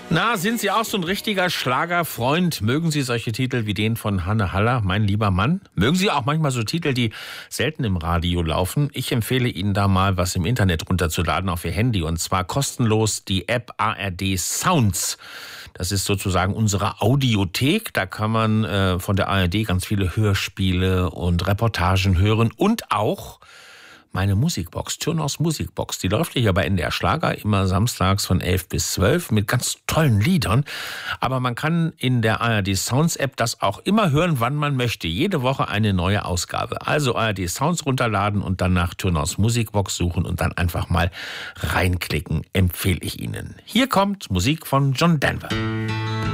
Na, sind Sie auch so ein richtiger Schlagerfreund? Mögen Sie solche Titel wie den von Hanne Haller, Mein lieber Mann? Mögen Sie auch manchmal so Titel, die selten im Radio laufen? Ich empfehle Ihnen da mal was im Internet runterzuladen auf Ihr Handy, und zwar kostenlos die App ARD Sounds. Das ist sozusagen unsere Audiothek. Da kann man von der ARD ganz viele Hörspiele und Reportagen hören und auch meine Musikbox, Turnhaus Musikbox, die läuft ja hier bei NDR Schlager immer samstags von 11 bis 12 mit ganz tollen Liedern. Aber man kann in der ARD Sounds App das auch immer hören, wann man möchte. Jede Woche eine neue Ausgabe. Also ARD Sounds runterladen und dann nach Turnhaus Musikbox suchen und dann einfach mal reinklicken, empfehle ich Ihnen. Hier kommt Musik von John Denver.